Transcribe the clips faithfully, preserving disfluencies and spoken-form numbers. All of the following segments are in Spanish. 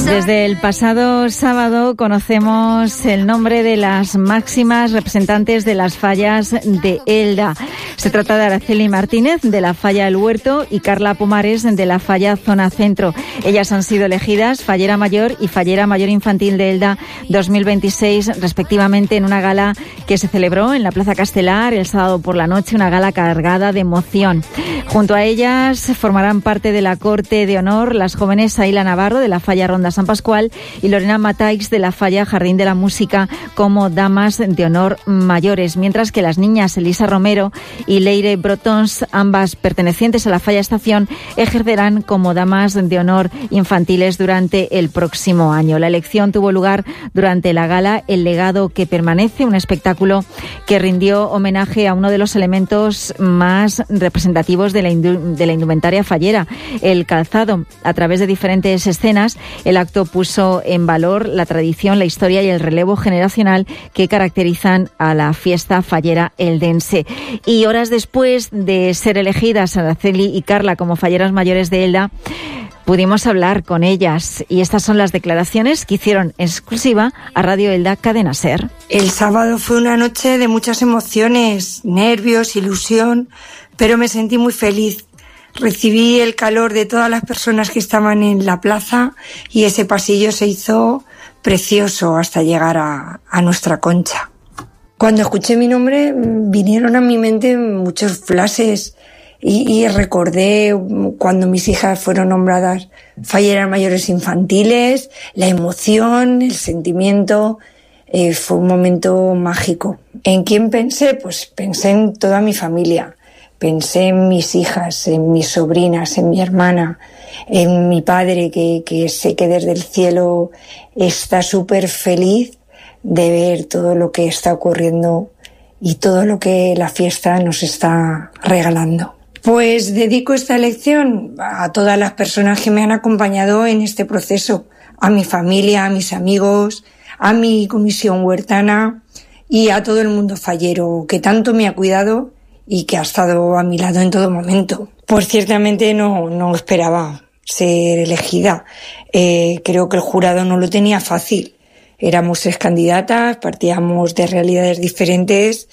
Desde el pasado sábado conocemos el nombre de las máximas representantes de las fallas de Elda. Se trata de Araceli Martínez, de la Falla El Huerto, y Carla Pomares, de la Falla Zona Centro. Ellas han sido elegidas Fallera Mayor y Fallera Mayor Infantil de Elda dos mil veintiséis, respectivamente, en una gala que se celebró en la Plaza Castelar el sábado por la noche, una gala cargada de emoción. Junto a ellas formarán parte de la corte de honor las jóvenes Aila Navarro, de la Falla Ronda San Pascual, y Lorena Mataix, de la Falla Jardín de la Música, como damas de honor mayores, mientras que las niñas Elisa Romero y Leire Brotons, ambas pertenecientes a la Falla Estación, ejercerán como damas de honor infantiles durante el próximo año. La elección tuvo lugar durante la gala El legado que permanece, un espectáculo que rindió homenaje a uno de los elementos más representativos de la, indu- de la indumentaria fallera, el calzado. A través de diferentes escenas, el acto puso en valor la tradición, la historia y el relevo generacional que caracterizan a la fiesta fallera eldense. Y horas después de ser elegidas Araceli y Carla como falleras mayores de Elda, pudimos hablar con ellas, y estas son las declaraciones que hicieron en exclusiva a Radio Elda Cadena Ser. El sábado fue una noche de muchas emociones, nervios, ilusión, pero me sentí muy feliz. Recibí el calor de todas las personas que estaban en la plaza y ese pasillo se hizo precioso hasta llegar a, a nuestra concha. Cuando escuché mi nombre vinieron a mi mente muchos flashes y, y recordé cuando mis hijas fueron nombradas falleras mayores infantiles, la emoción, el sentimiento. Eh, fue un momento mágico. ¿En quién pensé? Pues pensé en toda mi familia. Pensé en mis hijas, en mis sobrinas, en mi hermana, en mi padre, que, que sé que desde el cielo está súper feliz de ver todo lo que está ocurriendo y todo lo que la fiesta nos está regalando. Pues dedico esta elección a todas las personas que me han acompañado en este proceso, a mi familia, a mis amigos, a mi comisión huertana y a todo el mundo fallero que tanto me ha cuidado y que ha estado a mi lado en todo momento. Pues ciertamente no, no esperaba ser elegida. Eh, creo que el jurado no lo tenía fácil. Éramos tres candidatas, partíamos de realidades diferentes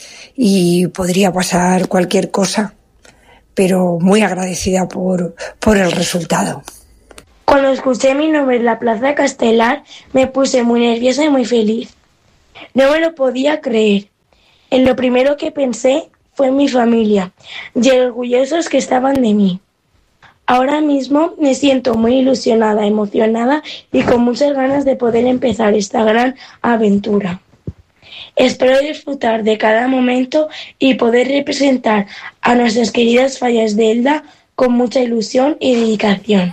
y podría pasar cualquier cosa, pero muy agradecida por, por el resultado. Cuando escuché mi nombre en la Plaza Castelar me puse muy nerviosa y muy feliz. No me lo podía creer. En lo primero que pensé fue mi familia y orgullosos que estaban de mí. Ahora mismo me siento muy ilusionada, emocionada y con muchas ganas de poder empezar esta gran aventura. Espero disfrutar de cada momento y poder representar a nuestras queridas fallas de Elda con mucha ilusión y dedicación.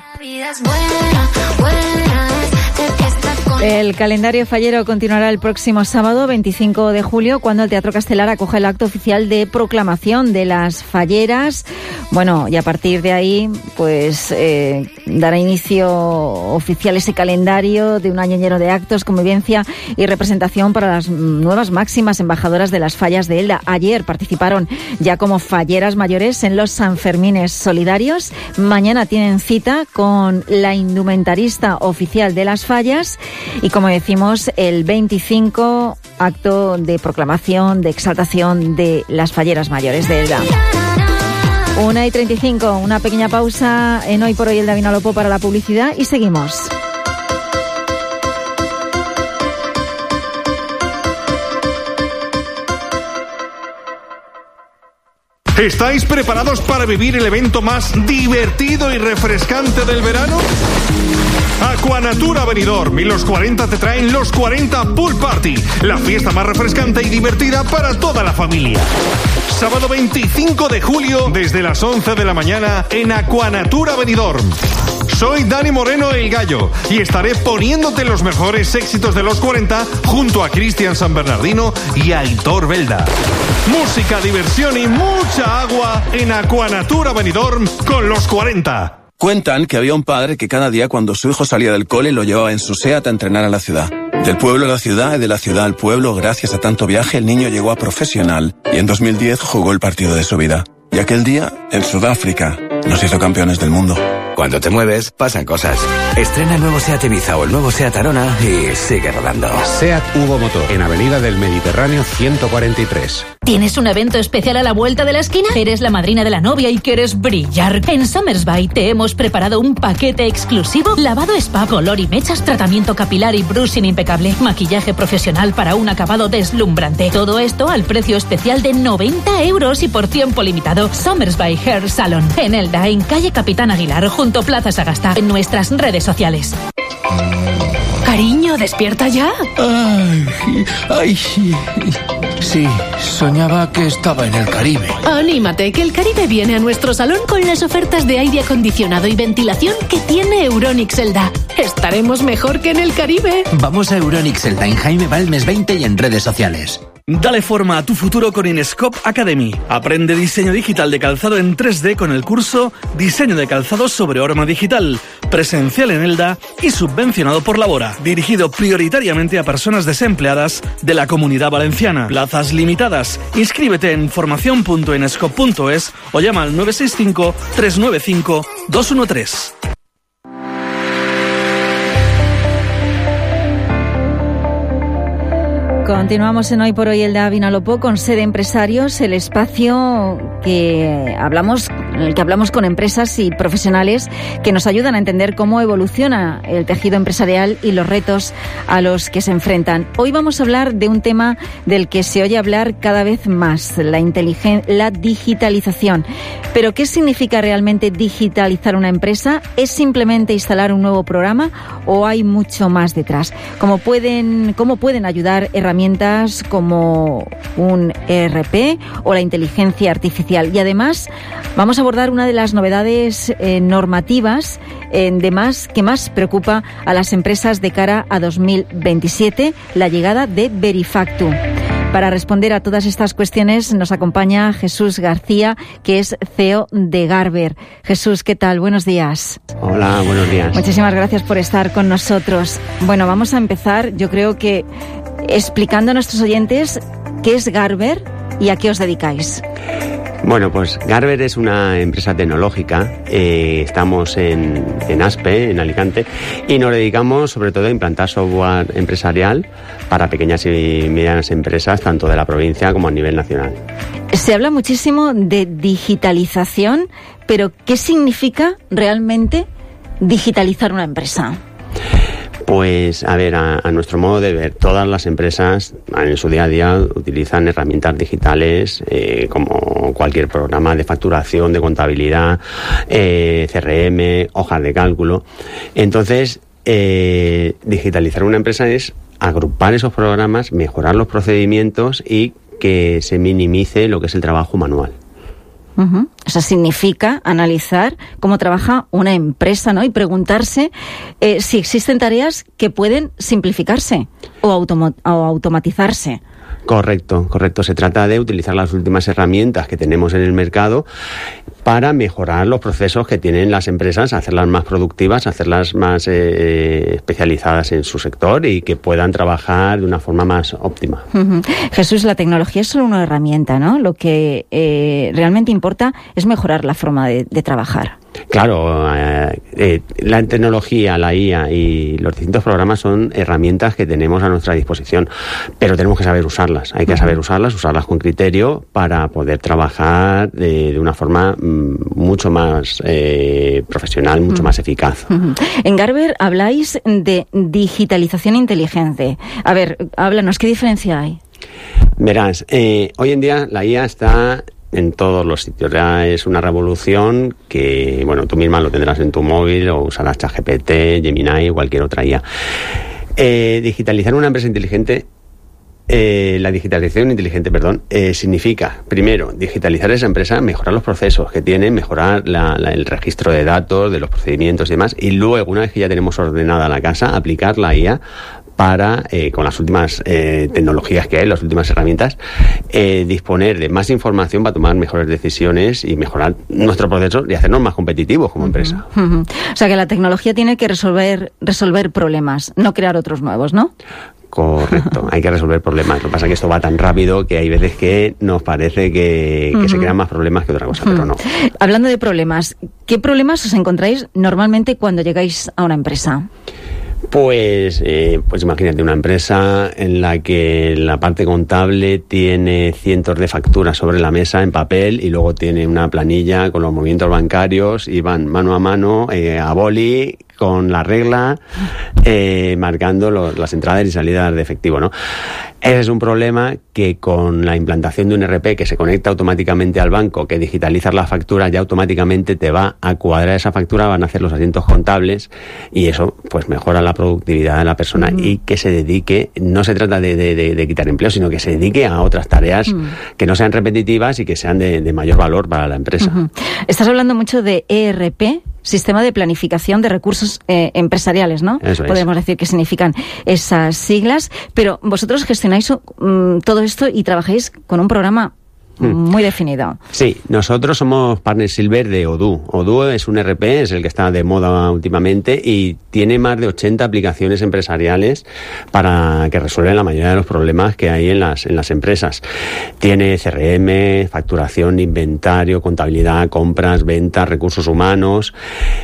El calendario fallero continuará el próximo sábado veinticinco de julio, cuando el Teatro Castelar acoge el acto oficial de proclamación de las falleras. Bueno, y a partir de ahí, pues eh, dará inicio oficial ese calendario de un año lleno de actos, convivencia y representación para las nuevas máximas embajadoras de las fallas de Elda. Ayer participaron ya como falleras mayores en los Sanfermines Solidarios. Mañana tienen cita con la indumentarista oficial de las fallas. Y como decimos, el veinticinco, acto de proclamación, de exaltación de las falleras mayores de Elda. una y treinta y cinco, una pequeña pausa en Hoy por Hoy Elda Vinalopó para la publicidad y seguimos. ¿Estáis preparados para vivir el evento más divertido y refrescante del verano? Aquanatura Benidorm y los cuarenta te traen los cuarenta Pool Party, la fiesta más refrescante y divertida para toda la familia. Sábado veinticinco de julio, desde las once de la mañana, en Aquanatura Benidorm. Soy Dani Moreno el Gallo y estaré poniéndote los mejores éxitos de los cuarenta junto a Cristian San Bernardino y Aitor Belda. Música, diversión y mucha agua en Aquanatura Benidorm con los cuarenta. Cuentan que había un padre que cada día cuando su hijo salía del cole lo llevaba en su SEAT a entrenar a la ciudad. Del pueblo a la ciudad y de la ciudad al pueblo, gracias a tanto viaje, el niño llegó a profesional y en dos mil diez jugó el partido de su vida. Y aquel día, en Sudáfrica, nos hizo campeones del mundo. Cuando te mueves, pasan cosas. Estrena el nuevo SEAT Ibiza o el nuevo SEAT Arona y sigue rodando. SEAT Hugo Motor, en Avenida del Mediterráneo ciento cuarenta y tres. ¿Tienes un evento especial a la vuelta de la esquina? ¿Eres la madrina de la novia y quieres brillar? En Summersby te hemos preparado un paquete exclusivo: lavado spa, color y mechas, tratamiento capilar y brushing impecable, maquillaje profesional para un acabado deslumbrante. Todo esto al precio especial de noventa euros y por tiempo limitado. Summersby Hair Salon, en Elda, en calle Capitán Aguilar, junto a Plaza Sagasta, en nuestras redes sociales. Cariño, ¿despierta ya? Ay, ay, sí. Sí, soñaba que estaba en el Caribe. Anímate, que el Caribe viene a nuestro salón con las ofertas de aire acondicionado y ventilación que tiene Euronics Elda. Estaremos mejor que en el Caribe. Vamos a Euronics Elda en Jaime Balmes veinte y en redes sociales. Dale forma a tu futuro con Inescope Academy. Aprende diseño digital de calzado en tres D con el curso Diseño de calzado sobre horma digital, presencial en Elda y subvencionado por Labora, dirigido prioritariamente a personas desempleadas de la Comunidad Valenciana. Plazas limitadas. Inscríbete en formación punto inescope punto es o llama al nueve seis cinco, tres nueve cinco, dos uno tres. Continuamos en Hoy por Hoy Elda Vinalopó con Sede Empresarios, el espacio que hablamos, en el que hablamos con empresas y profesionales que nos ayudan a entender cómo evoluciona el tejido empresarial y los retos a los que se enfrentan. Hoy vamos a hablar de un tema del que se oye hablar cada vez más, la inteligen- la digitalización. Pero ¿qué significa realmente digitalizar una empresa? ¿Es simplemente instalar un nuevo programa o hay mucho más detrás? ¿Cómo pueden, cómo pueden ayudar herramientas como un E R P o la inteligencia artificial? Y además vamos a abordar una de las novedades eh, normativas eh, de más, que más preocupa a las empresas de cara a dos mil veintisiete, la llegada de Verifactu. Para responder a todas estas cuestiones nos acompaña Jesús García, que es C E O de Garber. Jesús, ¿qué tal? Buenos días. Hola, buenos días. Muchísimas gracias por estar con nosotros. Bueno, vamos a empezar, yo creo que explicando a nuestros oyentes qué es Garber y a qué os dedicáis. Bueno, pues Garber es una empresa tecnológica, eh, estamos en, en Aspe, en Alicante, y nos dedicamos sobre todo a implantar software empresarial para pequeñas y medianas empresas, tanto de la provincia como a nivel nacional. Se habla muchísimo de digitalización, pero ¿qué significa realmente digitalizar una empresa? Pues, a ver, a, a nuestro modo de ver, todas las empresas en su día a día utilizan herramientas digitales eh, como cualquier programa de facturación, de contabilidad, eh, C R M, hojas de cálculo. Entonces, eh, digitalizar una empresa es agrupar esos programas, mejorar los procedimientos y que se minimice lo que es el trabajo manual. Uh-huh. O sea, significa analizar cómo trabaja una empresa, ¿no? Y preguntarse eh, si existen tareas que pueden simplificarse o, automa- o automatizarse. Correcto, correcto. Se trata de utilizar las últimas herramientas que tenemos en el mercado para mejorar los procesos que tienen las empresas, hacerlas más productivas, hacerlas más eh, especializadas en su sector y que puedan trabajar de una forma más óptima. Uh-huh. Jesús, la tecnología es solo una herramienta, ¿no? Lo que eh, realmente importa es mejorar la forma de, de trabajar. Claro, eh, eh, la tecnología, la I A y los distintos programas son herramientas que tenemos a nuestra disposición, pero tenemos que saber usarlas. Hay que saber usarlas, usarlas con criterio para poder trabajar de, de una forma mm, mucho más eh, profesional, mucho uh-huh. más eficaz. Uh-huh. En Garber habláis de digitalización inteligente. A ver, háblanos, ¿qué diferencia hay? Verás, eh, hoy en día la I A está en todos los sitios. Ya es una revolución que, bueno, tú misma lo tendrás en tu móvil o usarás ChatGPT, Gemini o cualquier otra I A. Eh, digitalizar una empresa inteligente, eh, la digitalización inteligente, perdón, eh, significa, primero, digitalizar esa empresa, mejorar los procesos que tiene, mejorar la, la, el registro de datos, de los procedimientos y demás, y luego, una vez que ya tenemos ordenada la casa, aplicar la I A para, eh, con las últimas eh, tecnologías que hay, las últimas herramientas, eh, disponer de más información para tomar mejores decisiones y mejorar nuestro proceso y hacernos más competitivos como uh-huh. empresa. Uh-huh. O sea que la tecnología tiene que resolver, resolver problemas, no crear otros nuevos, ¿no? Correcto, hay que resolver problemas. Lo que pasa es que esto va tan rápido que hay veces que nos parece que, que uh-huh. se crean más problemas que otra cosa, uh-huh. pero no. Hablando de problemas, ¿qué problemas os encontráis normalmente cuando llegáis a una empresa? Pues, eh, pues imagínate una empresa en la que la parte contable tiene cientos de facturas sobre la mesa en papel y luego tiene una planilla con los movimientos bancarios y van mano a mano, eh, a boli, con la regla, eh, marcando los, las entradas y salidas de efectivo, ¿no? Ese es un problema que con la implantación de un E R P que se conecta automáticamente al banco, que digitalizas la factura, ya automáticamente te va a cuadrar esa factura, van a hacer los asientos contables y eso pues mejora la productividad de la persona mm. y que se dedique, no se trata de, de, de, de quitar empleo, sino que se dedique a otras tareas mm. que no sean repetitivas y que sean de, de mayor valor para la empresa. Uh-huh. Estás hablando mucho de E R P, Sistema de Planificación de Recursos eh, Empresariales, ¿no? Eso es. Podemos decir que significan esas siglas, pero vosotros gestionáis um, todo esto y trabajáis con un programa muy definido. Sí, nosotros somos partner silver de Odoo. Odoo es un E R P, es el que está de moda últimamente y tiene más de ochenta aplicaciones empresariales para que resuelven la mayoría de los problemas que hay en las, en las empresas. Tiene C R M, facturación, inventario, contabilidad, compras, ventas, recursos humanos,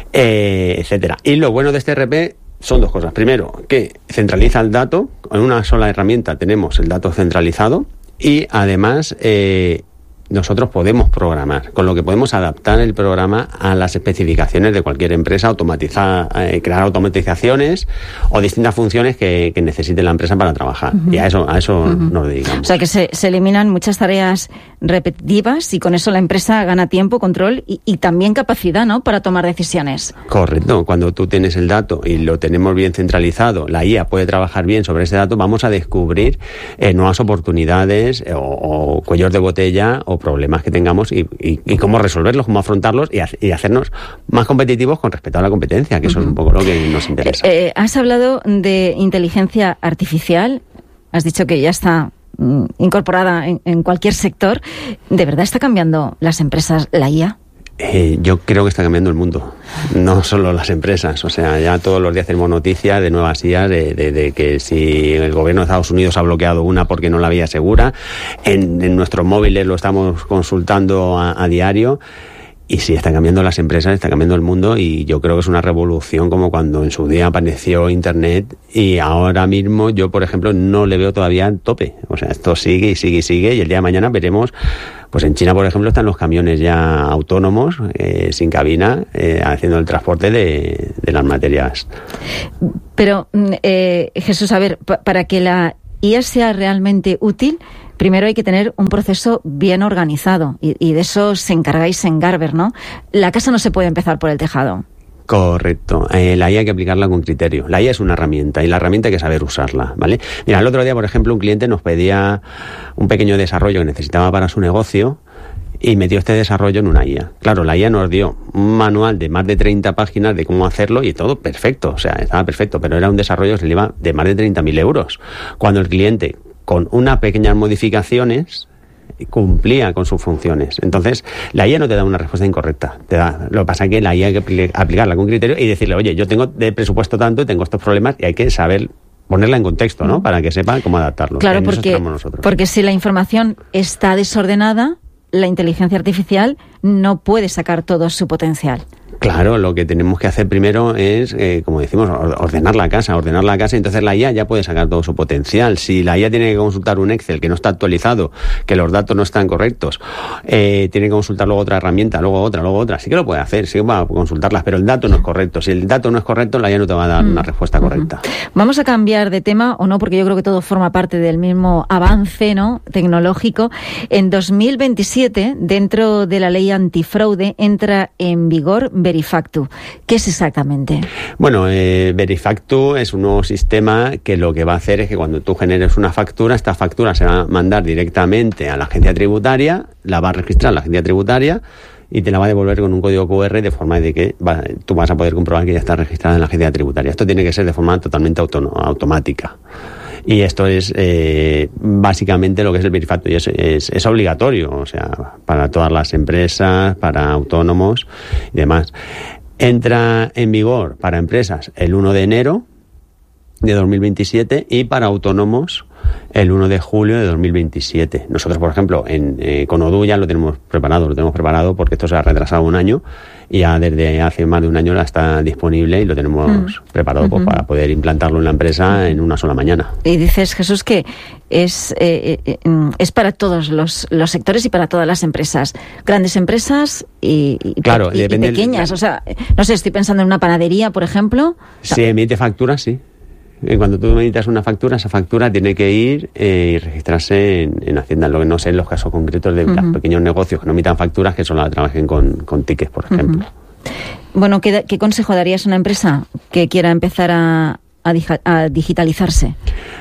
eh, etcétera. Y lo bueno de este E R P son dos cosas. Primero, que centraliza el dato. En una sola herramienta tenemos el dato centralizado. Y además eh, nosotros podemos programar, con lo que podemos adaptar el programa a las especificaciones de cualquier empresa, automatizar, eh, crear automatizaciones o distintas funciones que, que necesite la empresa para trabajar. Uh-huh. Y a eso, a eso uh-huh. nos dedicamos. O sea que se, se eliminan muchas tareas repetitivas y con eso la empresa gana tiempo, control y, y también capacidad, ¿no?, para tomar decisiones. Correcto. Cuando tú tienes el dato y lo tenemos bien centralizado, la I A puede trabajar bien sobre ese dato, vamos a descubrir eh, nuevas oportunidades eh, o, o cuellos de botella o problemas que tengamos y, y, y cómo resolverlos, cómo afrontarlos y, y hacernos más competitivos con respecto a la competencia, que uh-huh. eso es un poco lo que nos interesa. Eh, eh, has hablado de inteligencia artificial, has dicho que ya está mm, incorporada en, en cualquier sector. ¿De verdad está cambiando las empresas la I A? Eh, yo creo que está cambiando el mundo, no solo las empresas. O sea, ya todos los días tenemos noticias de nuevas I A, de, de, de que si el gobierno de Estados Unidos ha bloqueado una porque no la veía segura, en, en nuestros móviles lo estamos consultando a, a diario. Y sí, está cambiando las empresas, está cambiando el mundo y yo creo que es una revolución como cuando en su día apareció Internet y ahora mismo yo, por ejemplo, no le veo todavía el tope. O sea, esto sigue y sigue y sigue y el día de mañana veremos, pues en China, por ejemplo, están los camiones ya autónomos, eh, sin cabina, eh, haciendo el transporte de, de las materias. Pero, eh, Jesús, a ver, pa- para que la I A sea realmente útil, primero hay que tener un proceso bien organizado y, y de eso se encargáis en Garber, ¿no? La casa no se puede empezar por el tejado. Correcto. Eh, la I A hay que aplicarla con criterio. La I A es una herramienta y la herramienta hay que saber usarla, ¿vale? Mira, el otro día, por ejemplo, un cliente nos pedía un pequeño desarrollo que necesitaba para su negocio y metió este desarrollo en una I A. Claro, la I A nos dio un manual de más de treinta páginas de cómo hacerlo y todo perfecto, o sea, estaba perfecto, pero era un desarrollo que se le iba de más de treinta mil euros. Cuando el cliente, con unas pequeñas modificaciones, cumplía con sus funciones. Entonces, la I A no te da una respuesta incorrecta. Te da, lo que pasa es que la I A hay que aplicarla con criterio y decirle, oye, yo tengo de presupuesto tanto y tengo estos problemas y hay que saber ponerla en contexto, ¿no? Para que sepa cómo adaptarlo. Claro, porque, porque si la información está desordenada, la inteligencia artificial no puede sacar todo su potencial. Claro, lo que tenemos que hacer primero es, eh, como decimos, ordenar la casa, ordenar la casa, entonces la I A ya puede sacar todo su potencial. Si la I A tiene que consultar un Excel que no está actualizado, que los datos no están correctos, eh, tiene que consultar luego otra herramienta, luego otra, luego otra, sí que lo puede hacer, sí que va a consultarlas, pero el dato no es correcto. Si el dato no es correcto, la I A no te va a dar mm. una respuesta correcta. Vamos a cambiar de tema, o no, porque yo creo que todo forma parte del mismo avance, ¿no?, tecnológico. En dos mil veintisiete, dentro de la ley antifraude, entra en vigor Verifactu. ¿Qué es exactamente? Bueno, eh, Verifactu es un nuevo sistema que lo que va a hacer es que cuando tú generes una factura, esta factura se va a mandar directamente a la agencia tributaria, la va a registrar la agencia tributaria y te la va a devolver con un código cu erre de forma de que va, tú vas a poder comprobar que ya está registrada en la agencia tributaria. Esto tiene que ser de forma totalmente autónoma, automática. Y esto es eh, básicamente lo que es el Verifactu y es, es, es obligatorio, o sea, para todas las empresas, para autónomos y demás. Entra en vigor para empresas el uno de enero de dos mil veintisiete y para autónomos el uno de julio de dos mil veintisiete. Nosotros, por ejemplo, en, eh, con Odoo ya lo tenemos preparado, lo tenemos preparado porque esto se ha retrasado un año y ya desde hace más de un año ya está disponible y lo tenemos mm. preparado uh-huh. pues, para poder implantarlo en la empresa en una sola mañana. Y dices, Jesús, que es, eh, eh, es para todos los, los sectores y para todas las empresas, grandes empresas y, y, claro, y, y pequeñas. Del... O sea, no sé, estoy pensando en una panadería, por ejemplo. Si emite facturas, sí. Cuando tú emitas una factura, esa factura tiene que ir eh, y registrarse en, en Hacienda. Lo que no sé en los casos concretos de uh-huh. los pequeños negocios que no emitan facturas, que solo la trabajen con, con tickets, por ejemplo. Uh-huh. Bueno, ¿qué, ¿qué consejo darías a una empresa que quiera empezar a, a, dija, a digitalizarse?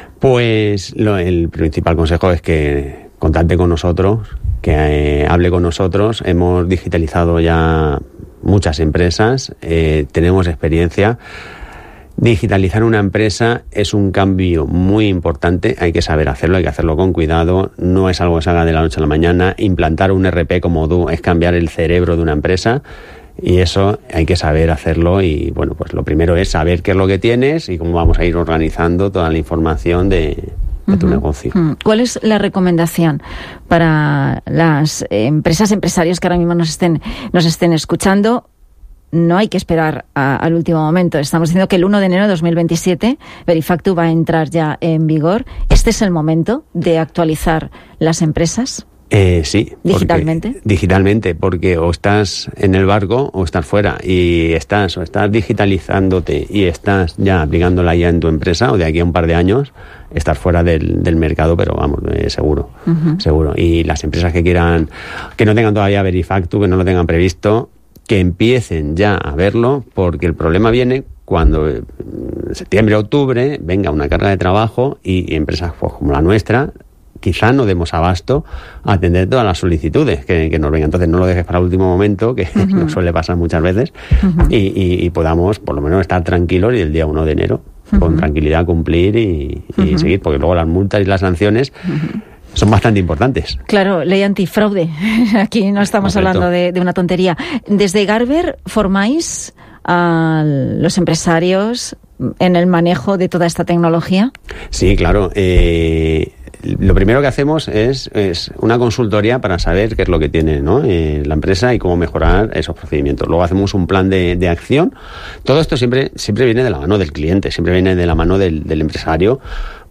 Pues lo, el principal consejo es que contacte con nosotros, que eh, hable con nosotros. Hemos digitalizado ya muchas empresas, eh, tenemos experiencia. Digitalizar una empresa es un cambio muy importante, hay que saber hacerlo, hay que hacerlo con cuidado, no es algo que se haga de la noche a la mañana. Implantar un R P como Odoo es cambiar el cerebro de una empresa y eso hay que saber hacerlo y bueno, pues lo primero es saber qué es lo que tienes y cómo vamos a ir organizando toda la información de, de uh-huh. tu negocio. ¿Cuál es la recomendación para las empresas, empresarios que ahora mismo nos estén, nos estén escuchando? No hay que esperar a, al último momento. Estamos diciendo que el uno de enero de dos mil veintisiete Verifactu va a entrar ya en vigor. ¿Este es el momento de actualizar las empresas? Eh, sí. ¿Digitalmente? Porque, digitalmente, porque o estás en el barco o estás fuera y estás o estás digitalizándote y estás ya aplicándola ya en tu empresa o de aquí a un par de años estás fuera del, del mercado, pero vamos, eh, seguro, uh-huh. seguro. Y las empresas que quieran, que no tengan todavía Verifactu, que no lo tengan previsto, que empiecen ya a verlo, porque el problema viene cuando en septiembre, octubre venga una carga de trabajo y, y empresas pues, como la nuestra quizá no demos abasto a atender todas las solicitudes que, que nos vengan. Entonces no lo dejes para el último momento, que uh-huh. nos suele pasar muchas veces, uh-huh. y, y, y podamos por lo menos estar tranquilos y el día uno de enero uh-huh. con tranquilidad cumplir y, y uh-huh. seguir, porque luego las multas y las sanciones uh-huh. son bastante importantes. Claro, ley antifraude. Aquí no estamos Correcto. hablando de, de una tontería. Desde Garber formáis a los empresarios en el manejo de toda esta tecnología. Sí, claro. Eh, lo primero que hacemos es, es una consultoría para saber qué es lo que tiene, ¿no? eh, la empresa y cómo mejorar esos procedimientos. Luego hacemos un plan de, de acción. Todo esto siempre, siempre viene de la mano del cliente, siempre viene de la mano del, del empresario,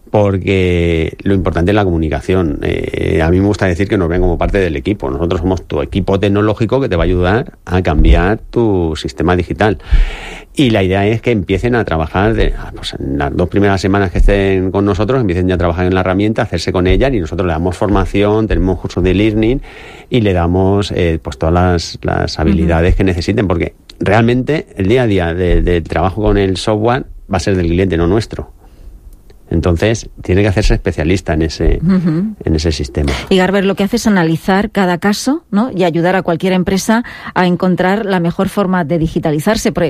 porque lo importante es la comunicación. Eh, a mí me gusta decir que nos ven como parte del equipo. Nosotros somos tu equipo tecnológico que te va a ayudar a cambiar tu sistema digital. Y la idea es que empiecen a trabajar, de, pues en las dos primeras semanas que estén con nosotros, empiecen ya a trabajar en la herramienta, hacerse con ella, y nosotros le damos formación, tenemos cursos de learning y le damos eh, pues todas las, las habilidades uh-huh. que necesiten, porque realmente el día a día del de trabajo con el software va a ser del cliente, no nuestro. Entonces, tiene que hacerse especialista en ese, uh-huh. en ese sistema. Y Garber lo que hace es analizar cada caso, ¿no? Y ayudar a cualquier empresa a encontrar la mejor forma de digitalizarse, porque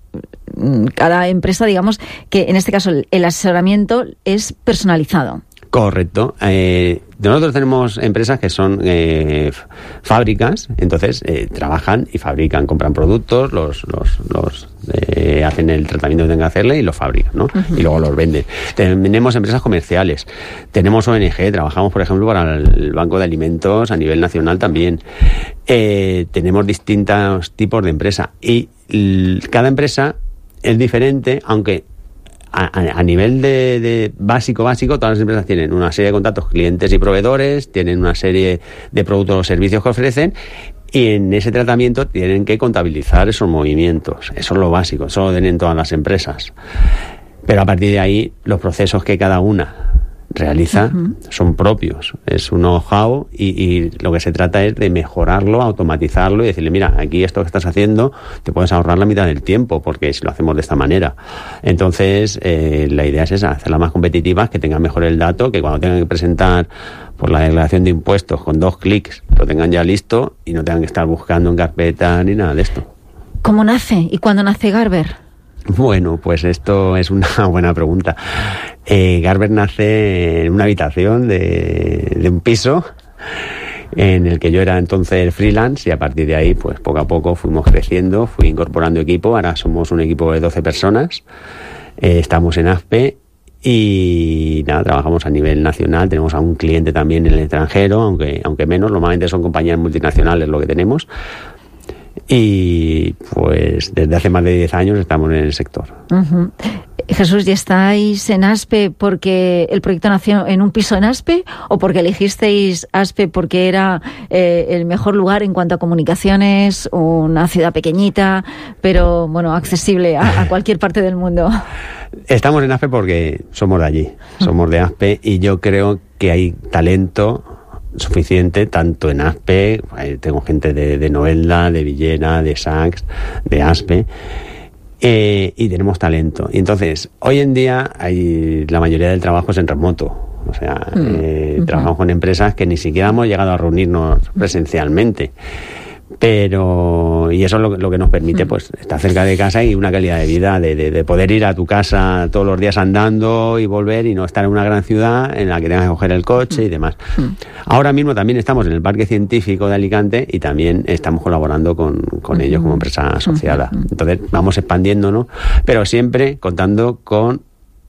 cada empresa, digamos, que en este caso el asesoramiento es personalizado. Correcto. Eh, nosotros tenemos empresas que son eh, fábricas, entonces eh, trabajan y fabrican, compran productos, los, los, los eh, hacen el tratamiento que tengan que hacerle y los fabrican, ¿no? Uh-huh. Y luego los venden. Tenemos empresas comerciales, tenemos O N G, trabajamos, por ejemplo, para el Banco de Alimentos a nivel nacional también. Eh, tenemos distintos tipos de empresa y l- cada empresa es diferente, aunque A, a nivel de, de básico, básico, todas las empresas tienen una serie de contactos clientes y proveedores, tienen una serie de productos o servicios que ofrecen, y en ese tratamiento tienen que contabilizar esos movimientos. Eso es lo básico, eso lo tienen todas las empresas. Pero a partir de ahí, los procesos que cada una realiza uh-huh. son propios, es un know-how y, y lo que se trata es de mejorarlo, automatizarlo y decirle, mira, aquí esto que estás haciendo te puedes ahorrar la mitad del tiempo porque si lo hacemos de esta manera. Entonces eh, la idea es esa, hacerlas más competitivas, que tengan mejor el dato, que cuando tengan que presentar por la declaración de impuestos con dos clics lo tengan ya listo y no tengan que estar buscando en carpeta ni nada de esto. ¿Cómo nace y cuándo nace Garber? Bueno, pues esto es una buena pregunta. Eh, Garber nace en una habitación de, de un piso en el que yo era entonces freelance, y a partir de ahí, pues poco a poco fuimos creciendo, fui incorporando equipo. Ahora somos un equipo de doce personas. Eh, estamos en ASPE y nada, trabajamos a nivel nacional, tenemos a un cliente también en el extranjero, aunque, aunque menos, normalmente son compañías multinacionales lo que tenemos. Y pues desde hace más de diez años estamos en el sector. Uh-huh. Jesús, ¿y estáis en ASPE porque el proyecto nació en un piso en ASPE o porque elegisteis ASPE porque era eh, el mejor lugar en cuanto a comunicaciones, una ciudad pequeñita, pero bueno, accesible a, a cualquier parte del mundo? Estamos en ASPE porque somos de allí, somos de ASPE y yo creo que hay talento suficiente tanto en ASPE, tengo gente de, de Novelda, de Villena, de Saks, de ASPE, eh, y tenemos talento. Y entonces, hoy en día hay, la mayoría del trabajo es en remoto, o sea, mm. eh, uh-huh. trabajamos con empresas que ni siquiera hemos llegado a reunirnos presencialmente. Pero, y eso es lo, lo que nos permite pues estar cerca de casa y una calidad de vida, de, de, de poder ir a tu casa todos los días andando y volver y no estar en una gran ciudad en la que tengas que coger el coche y demás. Ahora mismo también estamos en el Parque Científico de Alicante y también estamos colaborando con, con ellos como empresa asociada. Entonces vamos expandiéndonos, pero siempre contando con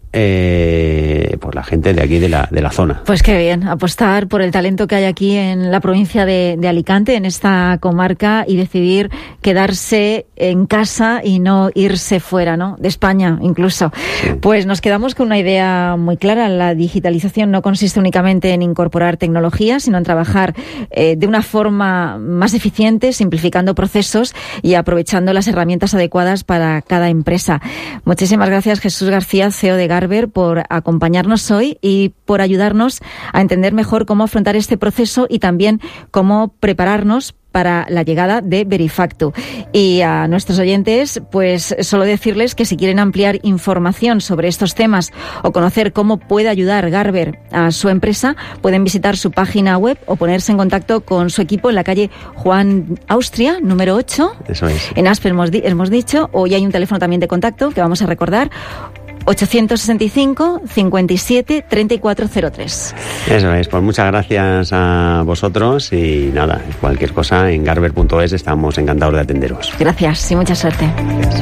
Eh, pues la gente de aquí de la, de la zona. Pues qué bien, apostar por el talento que hay aquí en la provincia de, de Alicante, en esta comarca, y decidir quedarse en casa y no irse fuera, ¿no? De España incluso. Sí. Pues nos quedamos con una idea muy clara. La digitalización no consiste únicamente en incorporar tecnología, sino en trabajar eh, de una forma más eficiente, simplificando procesos y aprovechando las herramientas adecuadas para cada empresa. Muchísimas gracias, Jesús García, C E O de Garber, por acompañarnos hoy y por ayudarnos a entender mejor cómo afrontar este proceso y también cómo prepararnos para la llegada de Verifactu. Y a nuestros oyentes, pues solo decirles que si quieren ampliar información sobre estos temas o conocer cómo puede ayudar Garber a su empresa, pueden visitar su página web o ponerse en contacto con su equipo en la calle Juan Austria, número ocho. Eso es. En Aspe hemos, di- hemos dicho, o ya hay un teléfono también de contacto que vamos a recordar, ochocientos sesenta y cinco, cincuenta y siete, treinta y cuatro cero tres. Eso es, pues muchas gracias a vosotros y nada, cualquier cosa en garber punto es estamos encantados de atenderos. Gracias y mucha suerte. Gracias.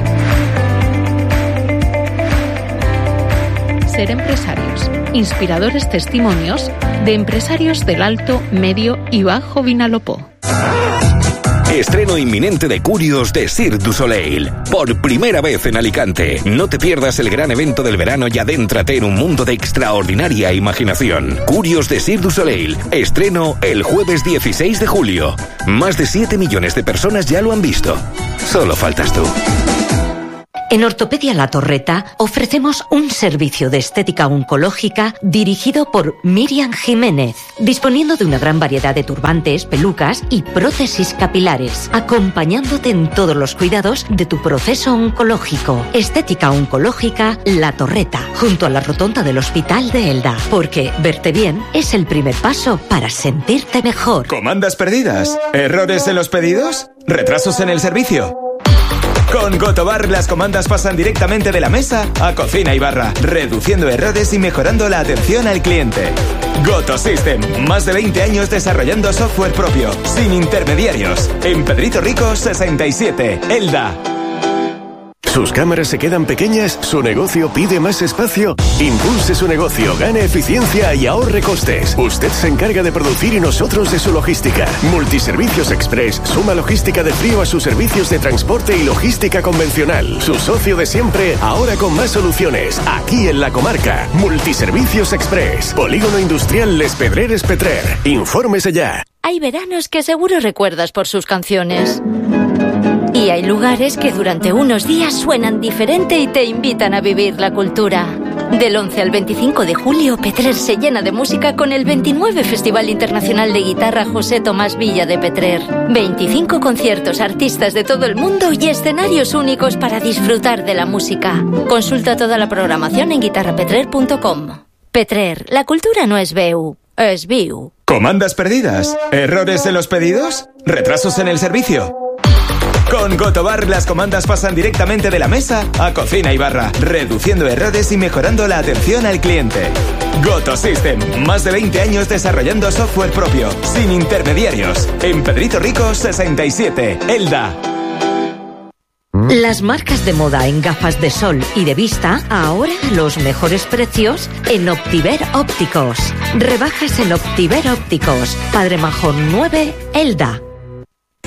Ser empresarios. Inspiradores testimonios de empresarios del Alto, Medio y Bajo Vinalopó. Estreno inminente de Curios de Cirque du Soleil. Por primera vez en Alicante. No te pierdas el gran evento del verano y adéntrate en un mundo de extraordinaria imaginación. Curios de Cirque du Soleil. Estreno el jueves dieciséis de julio. Más de siete millones de personas ya lo han visto. Solo faltas tú. En Ortopedia La Torreta ofrecemos un servicio de estética oncológica dirigido por Miriam Jiménez, disponiendo de una gran variedad de turbantes, pelucas y prótesis capilares, acompañándote en todos los cuidados de tu proceso oncológico. Estética oncológica La Torreta, junto a la rotonda del Hospital de Elda, porque verte bien es el primer paso para sentirte mejor. ¿Comandas perdidas? ¿Errores en los pedidos? ¿Retrasos en el servicio? Con Gotobar las comandas pasan directamente de la mesa a cocina y barra, reduciendo errores y mejorando la atención al cliente. Goto System, más de veinte años desarrollando software propio, sin intermediarios. En Pedrito Rico sesenta y siete, Elda. ¿Sus cámaras se quedan pequeñas? ¿Su negocio pide más espacio? Impulse su negocio, gane eficiencia y ahorre costes. Usted se encarga de producir y nosotros de su logística. Multiservicios Express suma logística de frío a sus servicios de transporte y logística convencional. Su socio de siempre, ahora con más soluciones. Aquí en la comarca. Multiservicios Express. Polígono Industrial Les Pedreres Petrer. Infórmese ya. Hay veranos que seguro recuerdas por sus canciones. Y hay lugares que durante unos días suenan diferente y te invitan a vivir la cultura. Del once al veinticinco de julio, Petrer se llena de música con el veintinueve Festival Internacional de Guitarra José Tomás Villa de Petrer. veinticinco conciertos, artistas de todo el mundo y escenarios únicos para disfrutar de la música. Consulta toda la programación en guitarra petrer punto com. Petrer, la cultura no es veu, es viu. ¿Comandas perdidas? ¿Errores en los pedidos? ¿Retrasos en el servicio? Con Gotobar las comandas pasan directamente de la mesa a cocina y barra, reduciendo errores y mejorando la atención al cliente. Goto System, más de veinte años desarrollando software propio, sin intermediarios. En Pedrito Rico sesenta y siete, Elda. Las marcas de moda en gafas de sol y de vista, ahora a los mejores precios en Optiver Ópticos. Rebajas en Optiver Ópticos. Padre Majón nueve, Elda.